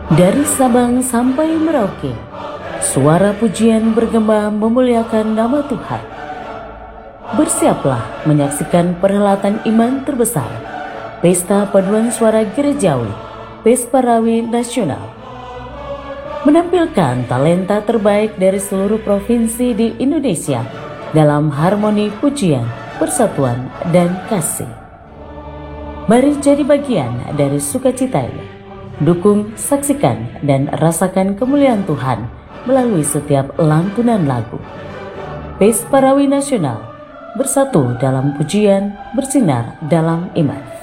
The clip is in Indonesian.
Dari Sabang sampai Merauke, suara pujian bergema memuliakan nama Tuhan. Bersiaplah menyaksikan perhelatan iman terbesar, Pesta Paduan Suara Gerejawi, Pesparawi Nasional. Menampilkan talenta terbaik dari seluruh provinsi di Indonesia dalam harmoni pujian, persatuan, dan kasih. Mari jadi bagian dari sukacita ini. Dukung, saksikan, dan rasakan kemuliaan Tuhan melalui setiap lantunan lagu. Pesparawi Nasional, bersatu dalam pujian, bersinar dalam iman.